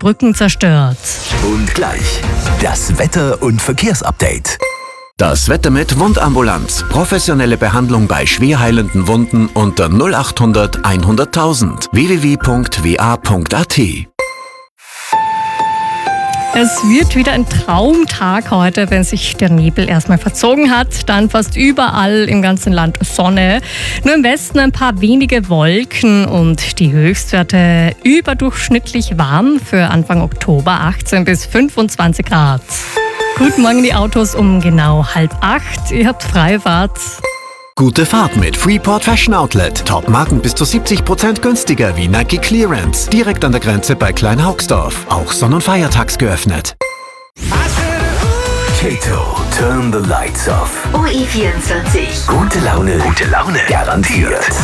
Brücken zerstört. Und gleich das Wetter- und Verkehrsupdate. Das Wetter mit Wundambulanz. Professionelle Behandlung bei schwer heilenden Wunden unter 0800 100.000. www.wa.at. Es wird wieder ein Traumtag heute, wenn sich der Nebel erstmal verzogen hat. Dann fast überall im ganzen Land Sonne. Nur im Westen ein paar wenige Wolken und die Höchstwerte überdurchschnittlich warm für Anfang Oktober, 18 bis 25 Grad. Guten Morgen, die Autos um genau 7:30. Ihr habt freie Fahrt. Gute Fahrt mit Freeport Fashion Outlet. Top-Marken bis zu 70% günstiger wie Nike Clearance. Direkt an der Grenze bei Kleinhaugsdorf. Auch Sonn- und Feiertags geöffnet. Kato, turn the lights off. OE24. Gute Laune garantiert.